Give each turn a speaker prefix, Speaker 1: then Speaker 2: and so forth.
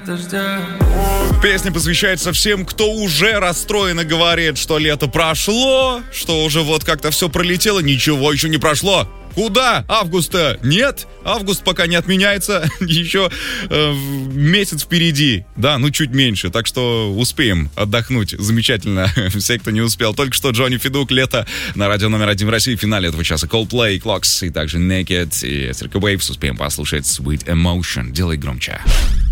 Speaker 1: Песня посвящается всем, кто уже расстроен и говорит, что лето прошло, что уже вот как-то все пролетело. Ничего еще не прошло. Куда? Августа нет. Август пока не отменяется. Еще месяц впереди. Да, ну чуть меньше. Так что успеем отдохнуть. Замечательно. Все, кто не успел. Только что Джонни Федук, «Лето» на радио номер 1 в России. В финале этого часа Coldplay, Clocks и также Naked и Circa Waves. Успеем послушать Sweet Emotion. Делай громче.